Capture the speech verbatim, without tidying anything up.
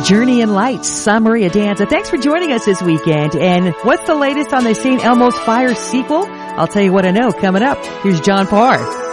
Journey in Light, San Maria Danza. Thanks for joining us this weekend. And what's the latest on the Saint Elmo's Fire sequel? I'll tell you what I know coming up. Here's John Parr.